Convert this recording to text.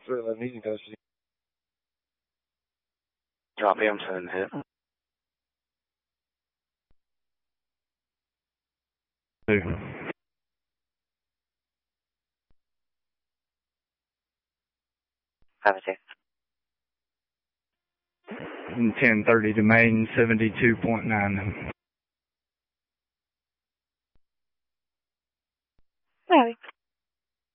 311 easy custody. Copy, I'm sending hit. Have a 1030 to main 72.9.